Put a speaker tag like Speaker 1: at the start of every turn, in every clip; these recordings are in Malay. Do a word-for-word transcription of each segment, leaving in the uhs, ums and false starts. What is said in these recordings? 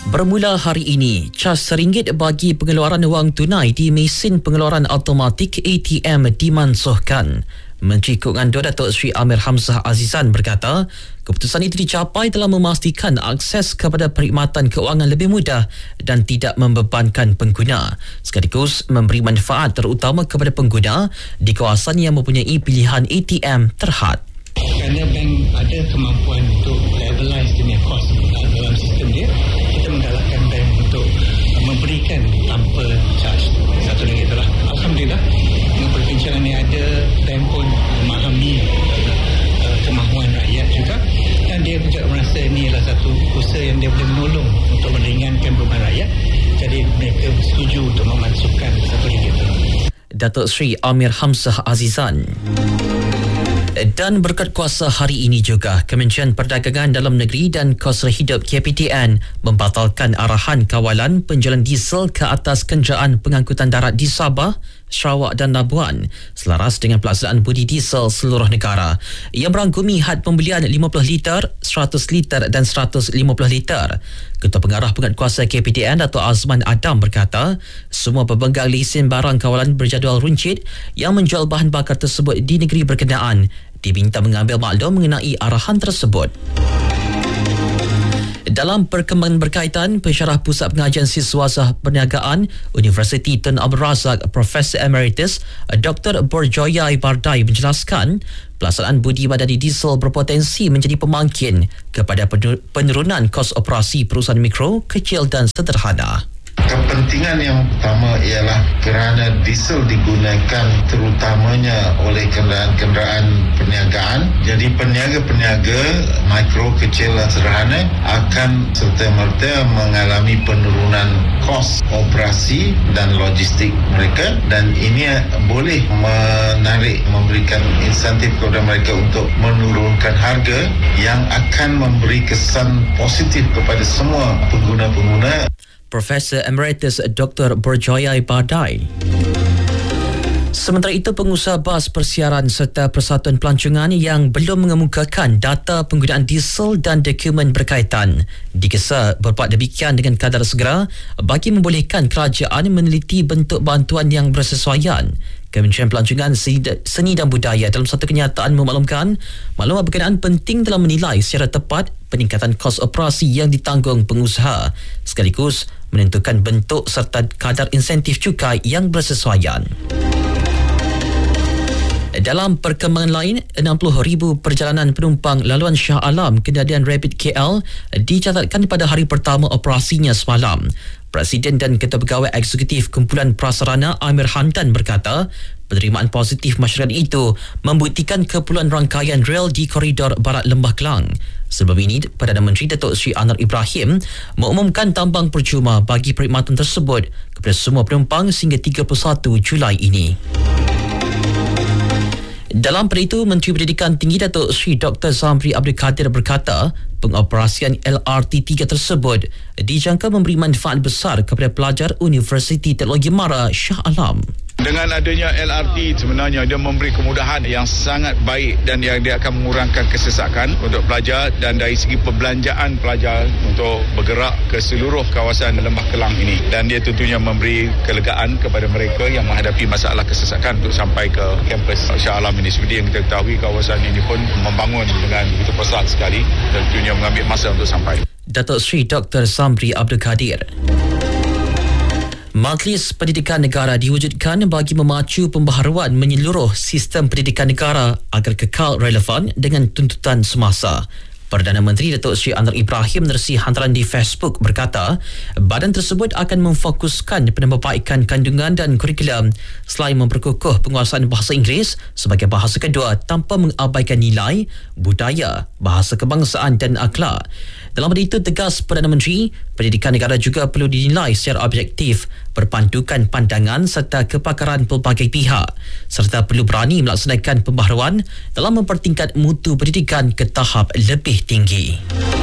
Speaker 1: Bermula hari ini, cas seringgit bagi pengeluaran wang tunai di mesin pengeluaran automatik A T M dimansuhkan. Menteri Keuangan Datuk Seri Amir Hamzah Azizan berkata, keputusan itu dicapai dalam memastikan akses kepada perkhidmatan keuangan lebih mudah dan tidak membebankan pengguna, sekaligus memberi manfaat terutama kepada pengguna di kawasan yang mempunyai pilihan A T M terhad.
Speaker 2: Kerana bank ada kemampuan untuk levelize dia kos dalam sistem dia, kita menggalakkan bank untuk memberikan tanpa charge satu ringgit itulah. Alhamdulillah, dengan perbincangan yang ada, bank pun memahami uh, kemahuan rakyat juga, dan dia juga merasa ini adalah satu usaha yang dia boleh menolong untuk meringankan beban rakyat. Jadi mereka setuju untuk memansuhkan satu ringgit itu.
Speaker 1: Datuk Seri Amir Hamzah Azizan. Dan berkat kuasa hari ini juga, Kementerian Perdagangan Dalam Negeri dan Kos Hidup K P T N membatalkan arahan kawalan penjualan diesel ke atas kenderaan pengangkutan darat di Sabah, Sarawak dan Labuan selaras dengan pelaksanaan budi diesel seluruh negara. Ia merangkumi had pembelian lima puluh liter, seratus liter dan seratus lima puluh liter. Ketua Pengarah Penguatkuasa K P T N Datuk Azman Adam berkata, semua pemegang lesen barang kawalan berjadual runcit yang menjual bahan bakar tersebut di negeri berkenaan diminta mengambil maklum mengenai arahan tersebut. Dalam perkembangan berkaitan, Pensyarah Pusat Pengajian Siswasah Perniagaan Universiti Tun Abdul Razak Profesor Emeritus Doktor Borjoyai Bardai menjelaskan, pelaksanaan budi badani diesel berpotensi menjadi pemangkin kepada penurunan kos operasi perusahaan mikro, kecil dan sederhana.
Speaker 3: Kepentingan yang pertama ialah kerana diesel digunakan terutamanya oleh kenderaan-kenderaan perniagaan. Jadi peniaga-peniaga mikro, kecil dan sederhana akan serta-merta mengalami penurunan kos operasi dan logistik mereka, dan ini boleh menarik, memberikan insentif kepada mereka untuk menurunkan harga yang akan memberi kesan positif kepada semua pengguna-pengguna.
Speaker 1: Profesor Emeritus Doktor Borjoyai Bardai. Sementara itu, pengusaha bas persiaran serta persatuan pelancongan yang belum mengemukakan data penggunaan diesel dan dokumen berkaitan digesa berbuat demikian dengan kadar segera bagi membolehkan kerajaan meneliti bentuk bantuan yang bersesuaian. Kementerian Pelancongan Seni dan Budaya dalam satu kenyataan memaklumkan maklumat berkenaan penting dalam menilai secara tepat peningkatan kos operasi yang ditanggung pengusaha, sekaligus menentukan bentuk serta kadar insentif cukai yang bersesuaian. Dalam perkembangan lain, enam puluh ribu perjalanan penumpang laluan Shah Alam Kendaraan Rapid K L dicatatkan pada hari pertama operasinya semalam. Presiden dan Ketua Pegawai Eksekutif Kumpulan Prasarana Amir Hamdan berkata, penerimaan positif masyarakat itu membuktikan keperluan rangkaian rel di koridor Barat Lembah Kelang. Sebelum ini, Perdana Menteri Datuk Seri Anwar Ibrahim mengumumkan tambang percuma bagi perkhidmatan tersebut kepada semua penumpang sehingga tiga puluh satu Julai ini. Dalam pada itu, Menteri Pendidikan Tinggi Datuk Seri Doktor Zamri Abdul Kadir berkata, pengoperasian L R T tiga tersebut dijangka memberi manfaat besar kepada pelajar Universiti Teknologi Mara Shah Alam.
Speaker 4: Dengan adanya L R T, sebenarnya dia memberi kemudahan yang sangat baik dan yang dia akan mengurangkan kesesakan untuk pelajar, dan dari segi perbelanjaan pelajar untuk bergerak ke seluruh kawasan Lembah Kelang ini, dan dia tentunya memberi kelegaan kepada mereka yang menghadapi masalah kesesakan untuk sampai ke kampus Shah Alam ini. Seperti yang kita ketahui, kawasan ini pun membangun dengan begitu pesat sekali dan tentunya mengambil masa untuk sampai.
Speaker 1: Datuk Seri Doktor Zamri Abdul Kadir. Majlis Pendidikan Negara diwujudkan bagi memacu pembaharuan menyeluruh sistem pendidikan negara agar kekal relevan dengan tuntutan semasa. Perdana Menteri Datuk Seri Anwar Ibrahim menerusi hantaran di Facebook berkata, badan tersebut akan memfokuskan penambahbaikan kandungan dan kurikulum selain memperkukuh penguasaan bahasa Inggeris sebagai bahasa kedua tanpa mengabaikan nilai, budaya, bahasa kebangsaan dan akhlak. Dalam hal itu, tegas Perdana Menteri, pendidikan negara juga perlu dinilai secara objektif, berpandukan pandangan serta kepakaran pelbagai pihak, serta perlu berani melaksanakan pembaharuan dalam mempertingkat mutu pendidikan ke tahap lebih tinggi.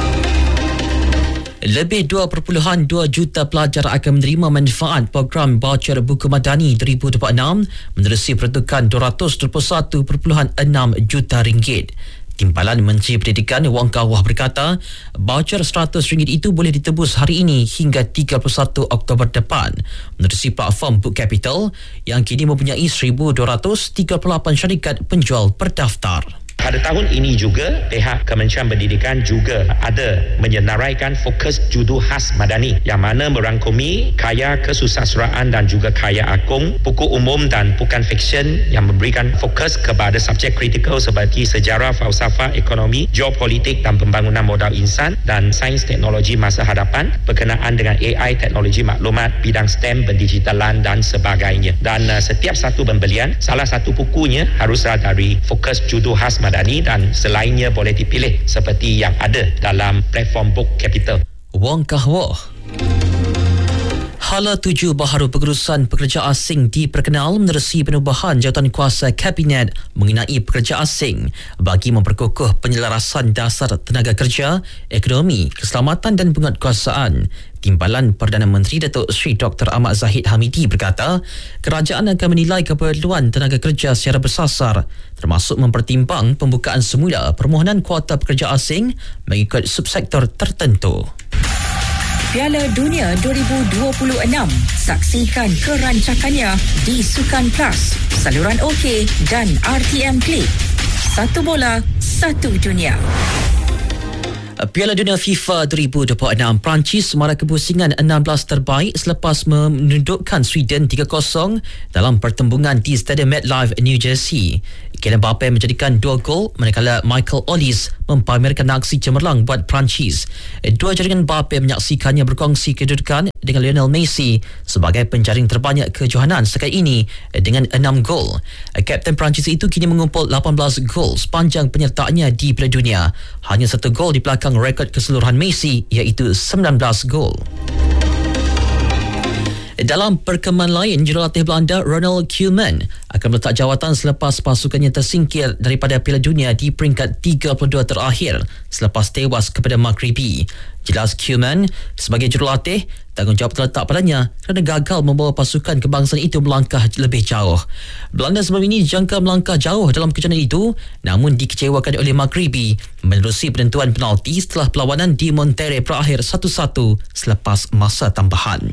Speaker 1: Lebih dua perpuluhan dua juta pelajar akan menerima manfaat program Baucer Buku Madani dua ribu dua puluh enam menerusi peruntukan dua ratus dua puluh satu perpuluhan enam juta ringgit. Timbalan Menteri Pendidikan Wong Kah-Wah berkata, baucer seratus ringgit itu boleh ditebus hari ini hingga tiga puluh satu Oktober depan menerusi platform Book Capital yang kini mempunyai seribu dua ratus tiga puluh lapan syarikat penjual berdaftar.
Speaker 5: Pada tahun ini juga, pihak Kementerian Pendidikan juga ada menyenaraikan fokus judu khas madani yang mana merangkumi karya kesusastraan dan juga karya agung, buku umum dan bukan fiksyen yang memberikan fokus kepada subjek kritikal seperti sejarah, falsafah, ekonomi, geopolitik dan pembangunan modal insan dan sains teknologi masa hadapan berkenaan dengan A I, teknologi maklumat, bidang STEM, pendigitalan dan sebagainya. Dan uh, setiap satu pembelian, salah satu bukunya haruslah dari fokus judu khas madani dan selainnya boleh dipilih seperti yang ada dalam platform Book Capital.
Speaker 1: Wong Kah-Wah. Hala tujuh baharu pengurusan pekerja asing diperkenal menerusi penubuhan jawatan kuasa Kabinet mengenai pekerja asing bagi memperkukuh penyelarasan dasar tenaga kerja, ekonomi, keselamatan dan penguatkuasaan. Timbalan Perdana Menteri Datuk Seri Doktor Ahmad Zahid Hamidi berkata, kerajaan akan menilai keperluan tenaga kerja secara bersasar termasuk mempertimbang pembukaan semula permohonan kuota pekerja asing mengikut subsektor tertentu.
Speaker 6: Piala Dunia dua ribu dua puluh enam. Saksikan kerancakannya di Sukan Plus, saluran OK dan R T M Click. Satu bola, satu dunia.
Speaker 1: Piala Dunia FIFA dua ribu dua puluh enam, Perancis mara kepusingan enam belas terbaik selepas menundukkan Sweden tiga kosong dalam pertembungan di Stadium MetLife, New Jersey. Kylian Mbappe menjadikan dua gol manakala Michael Olise mempamerkan aksi cemerlang buat Perancis. Dua jaringan Mbappe menyaksikannya berkongsi kedudukan dengan Lionel Messi sebagai penjaring terbanyak kejohanan sekali ini dengan enam gol. Kapten Perancis itu kini mengumpul lapan belas gol sepanjang penyertaannya di Piala Dunia. Hanya satu gol di belakang rekod keseluruhan Messi iaitu sembilan belas gol. Dalam perkembangan lain, jurulatih Belanda Ronald Koeman akan meletak jawatan selepas pasukannya tersingkir daripada Piala Dunia di peringkat tiga puluh dua terakhir selepas tewas kepada Maghribi. Jelas Koeman sebagai jurulatih, tanggungjawab terletak padanya kerana gagal membawa pasukan kebangsaan itu melangkah lebih jauh. Belanda sebelum ini jangka melangkah jauh dalam kejohanan itu namun dikecewakan oleh Maghribi menerusi penentuan penalti setelah perlawanan di Monterrey berakhir satu satu selepas masa tambahan.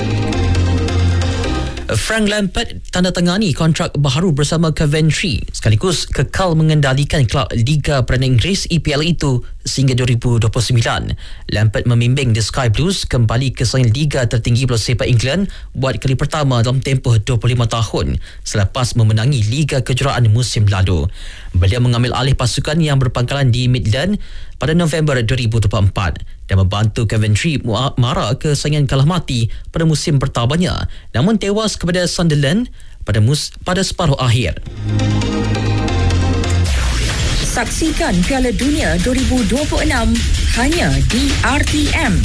Speaker 1: Frank Lampard tandatangani kontrak baharu bersama Coventry sekaligus kekal mengendalikan kelab Liga Perdana Inggeris E P L itu sehingga dua ribu dua puluh sembilan. Lampard memimbing The Sky Blues kembali ke saingan Liga tertinggi bola sepak England buat kali pertama dalam tempoh dua puluh lima tahun selepas memenangi Liga Kejuaraan musim lalu. Beliau mengambil alih pasukan yang berpangkalan di Midland pada November dua ribu dua puluh empat dan membantu Coventry mara ke saingan kalah mati pada musim pertamanya namun tewas kepada Sunderland pada mus- pada separuh akhir.
Speaker 6: Saksikan Piala Dunia dua ribu dua puluh enam hanya di R T M.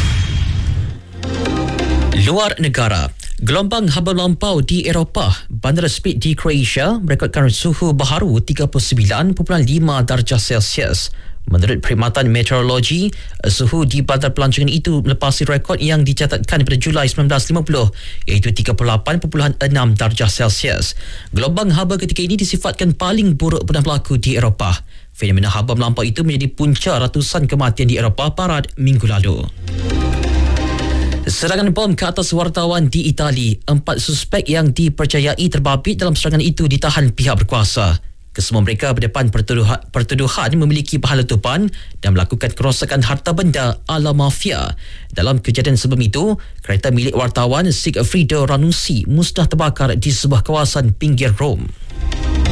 Speaker 1: Luar negara. Gelombang haba melampau di Eropah, Bandar Split di Croatia merekodkan suhu baharu tiga puluh sembilan perpuluhan lima darjah Celsius. Menurut Perkhidmatan Meteorologi, suhu di bandar pelancongan itu melepasi rekod yang dicatatkan pada Julai sembilan belas lima puluh iaitu tiga puluh lapan perpuluhan enam darjah Celsius. Gelombang haba ketika ini disifatkan paling buruk pernah berlaku di Eropah. Fenomena haba melampau itu menjadi punca ratusan kematian di Eropah Barat minggu lalu. Serangan bom ke atas wartawan di Itali. Empat suspek yang dipercayai terbabit dalam serangan itu ditahan pihak berkuasa. Kesemua mereka berdepan pertuduhan, pertuduhan memiliki bahan letupan dan melakukan kerosakan harta benda ala mafia. Dalam kejadian sebelum itu, kereta milik wartawan Sigfrido Ranucci musnah terbakar di sebuah kawasan pinggir Rom.